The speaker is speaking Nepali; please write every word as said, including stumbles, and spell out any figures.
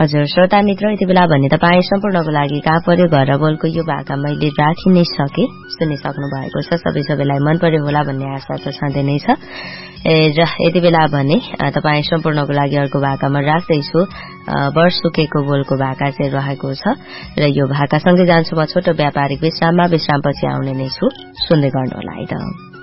हजुर श्रोता मित्र यति बेला भन्ने तपाईँ सम्पूर्णको लागि कहाँ पर्यो घर र बोलको यो भाका मैले राखि नै सके सुनिसक्नु भएको छ। सबै सबैलाई मन पर्यो होला भन्ने आशा त छँदै नै छ। र यति बेला भने तपाईँ सम्पूर्णको लागि अर्को भाकामा राख्दैछु वर्षुकेको बोलको भाका चाहिँ रहेको छ र यो भाकासँगै जान्छु म छोटो व्यापारिक विश्राममा। विश्रामपछि आउने नै छु, सुन्दै गर्नुहोला है त।